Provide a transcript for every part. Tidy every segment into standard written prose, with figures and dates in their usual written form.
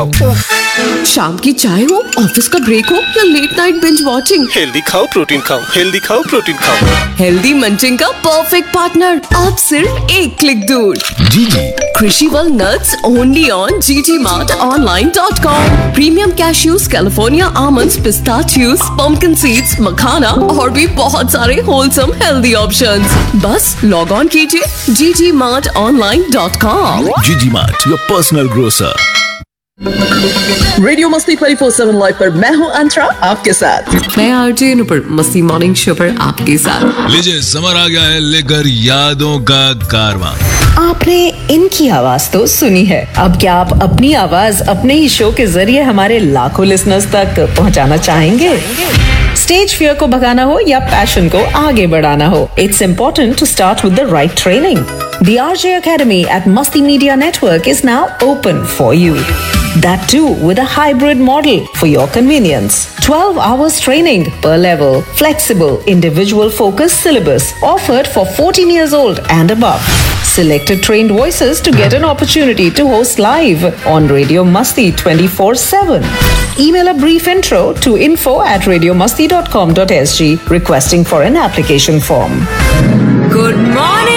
शाम की चाय हो, ऑफिस का ब्रेक हो या late night binge watching, healthy खाओ प्रोटीन खाओ, हेल्दी खाओ प्रोटीन खाओ। हेल्दी मंचिंग का परफेक्ट पार्टनर अब सिर्फ एक क्लिक दूर। जीजी कृषि वल nuts only on ggmartonline.com। Premium cashews, California almonds, पिस्ताचियोज, pumpkin seeds, मखाना और भी बहुत सारे होलसम हेल्दी ऑप्शंस। बस लॉग ऑन कीजिए ggmartonline.com। जीजी mart, your personal grocer. Radio मस्ती 24/7 लाइव पर मैं हूं अंतरा आपके साथ। मैं आरजे नुपुर मस्ती मॉर्निंग शो पर आपके साथ। लीजिए, समर आ गया है लेकर यादों का कारवां। आपने इनकी आवाज तो सुनी है, अब क्या आप अपनी आवाज अपने ही शो के जरिए हमारे लाखों लिसनर्स तक पहुंचाना चाहेंगे? स्टेज फियर को भगाना हो या पैशन को आगे बढ़ाना हो, it's important to start with the right training. The RJ Academy at Masti Media Network is now open for you. That too with a hybrid model for your convenience. 12 hours training per level, flexible, individual focused syllabus offered for 14 years old and above. Selected trained voices to get an opportunity to host live on Radio Masti 24/7. Email a brief intro to info@radiomasti.com.sg requesting for an application form. Good morning.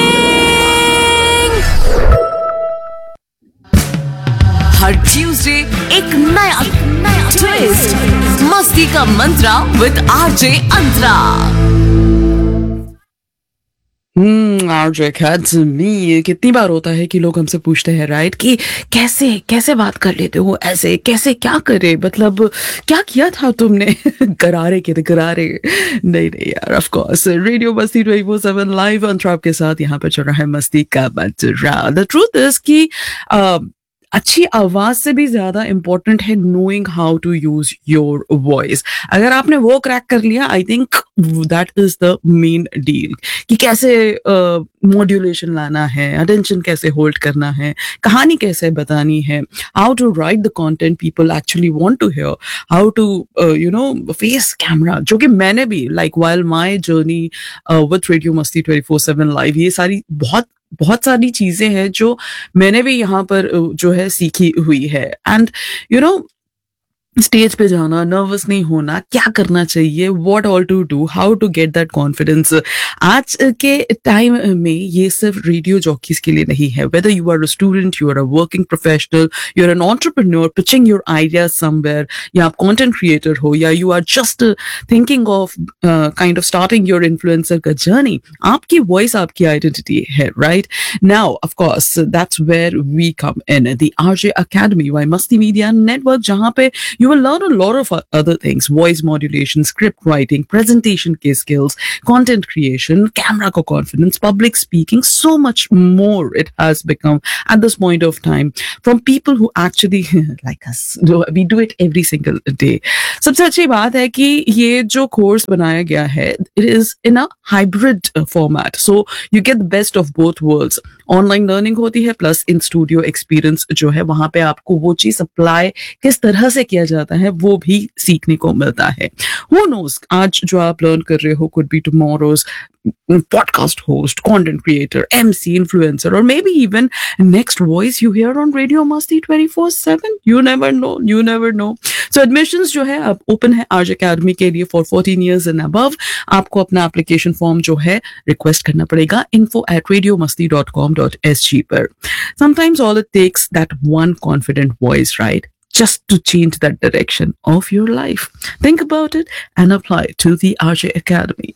Her Tuesday एक नया twist, मस्ती का मंत्रा with RJ Antara. RJ academy. कितनी बार होता है कि लोग हमसे पूछते हैं, राइट, कि कैसे कैसे बात कर लेते हो, ऐसे कैसे, क्या करे, मतलब क्या किया था तुमने? गरारे के गरारे। नहीं यार, ऑफ कोर्स रेडियो मस्ती 24/7 लाइव अंतरा आपके साथ। यहाँ पर चल रहा है मस्ती का मंत्रा। द ट्रूथ इज कि अच्छी आवाज से भी ज्यादा इंपॉर्टेंट है knowing how to use your voice. अगर आपने वो क्रैक कर लिया, I think that is the main deal, कि कैसे मॉड्यूलेशन लाना है, अटेंशन कैसे होल्ड करना है, कहानी कैसे बतानी है, how to right the content people actually want to here, how to face camera, जो कि मैंने भी like while my journey with radio मस्ती 24/7 लाइव, ये सारी बहुत सारी चीजें हैं जो मैंने भी यहाँ पर जो है सीखी हुई है। एंड स्टेज पे जाना, नर्वस नहीं होना, क्या करना चाहिए, what all to do, how to get that confidence. आज के टाइम में ये सिर्फ रेडियो जॉकीज के लिए नहीं है। Whether you are a student, you are a working professional, you are an entrepreneur pitching your ideas somewhere, या आप कंटेंट क्रिएटर हो, या you are just thinking of kind of starting your influencer का journey, आपकी voice आपकी identity है, right? Now of course that's where we come in, the RJ academy bye मस्ती media network, जहां पे you will learn a lot of other things: voice modulation, script writing, presentation के skills, content creation, camera को confidence, public speaking, so much more it has become at this point of time from people who actually like us. We do it every single day. सबसे अच्छी बात है कि ये जो course बनाया गया है, it is in a hybrid format, so you get the best of both worlds. Online learning होती है plus in studio experience जो है, वहां पे आपको वो चीज अप्लाई किस तरह से किया जाता है वो भी सीखने को मिलता है। Who knows, आज जो आप लर्न कर रहे हो could be tomorrow's podcast host, content creator, MC, influencer, or maybe even next voice you hear on Radio Masti 24/7. You never know. So admissions जो है अब open है RJ Academy के लिए for 14 years and above. आपको अपना application form जो है request करना पड़ेगा info@radiomasti.com.sg पर। Sometimes all it takes that one confident voice, right? Just to change that direction of your life. Think about it and apply to the RJ Academy.